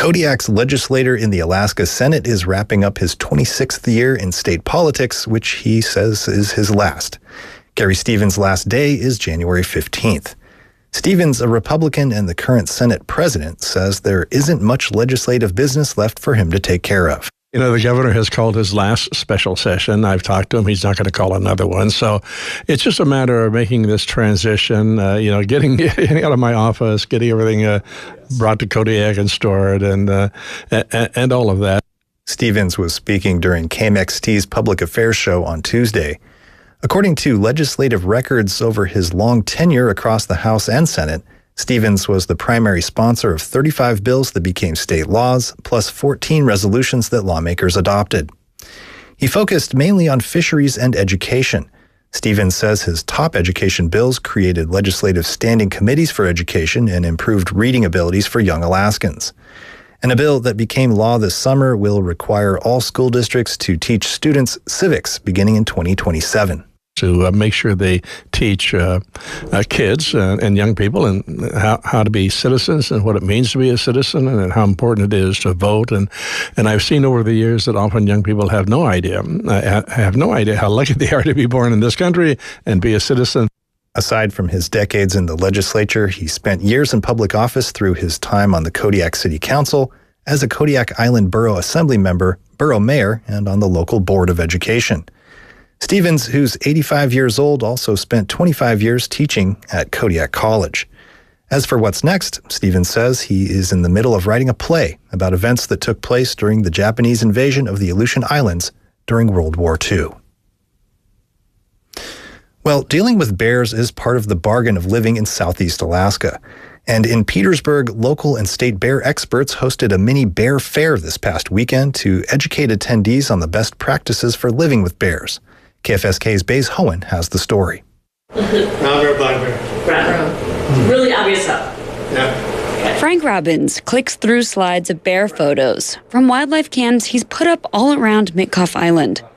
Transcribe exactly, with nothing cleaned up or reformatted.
Kodiak's legislator in the Alaska Senate is wrapping up his twenty-sixth year in state politics, which he says is his last. Gary Stevens' last day is January fifteenth. Stevens, a Republican and the current Senate president, says there isn't much legislative business left for him to take care of. You know, the governor has called his last special session. I've talked to him. He's not going to call another one. So it's just a matter of making this transition, uh, you know, getting, getting out of my office, getting everything uh, brought to Kodiak and stored, and, uh, and, and all of that. Stevens was speaking during K M X T's Public Affairs show on Tuesday. According to legislative records over his long tenure across the House and Senate, Stevens was the primary sponsor of thirty-five bills that became state laws, plus fourteen resolutions that lawmakers adopted. He focused mainly on fisheries and education. Stevens says his top education bills created legislative standing committees for education and improved reading abilities for young Alaskans. And a bill that became law this summer will require all school districts to teach students civics beginning in twenty twenty-seven. To uh, make sure they teach uh, uh, kids uh, and young people and how, how to be citizens and what it means to be a citizen and how important it is to vote. And, and I've seen over the years that often young people have no idea, uh, have no idea how lucky they are to be born in this country and be a citizen. Aside from his decades in the legislature, he spent years in public office through his time on the Kodiak City Council, as a Kodiak Island Borough Assembly member, borough mayor, and on the local Board of Education. Stevens, who's eighty-five years old, also spent twenty-five years teaching at Kodiak College. As for what's next, Stevens says he is in the middle of writing a play about events that took place during the Japanese invasion of the Aleutian Islands during World War Two. Well, dealing with bears is part of the bargain of living in Southeast Alaska. And in Petersburg, local and state bear experts hosted a mini bear fair this past weekend to educate attendees on the best practices for living with bears. K F S K's Baze Hohen has the story. Brown bear, black bear. Brown. Mm. Really obvious stuff. Yeah. Frank Robbins clicks through slides of bear photos from wildlife cams he's put up all around Mitkof Island.